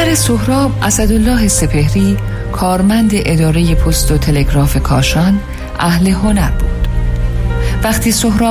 پدر سهراب، اسدالله سپهری، کارمند اداره پست و تلگراف کاشان، اهل هنر بود. وقتی سهراب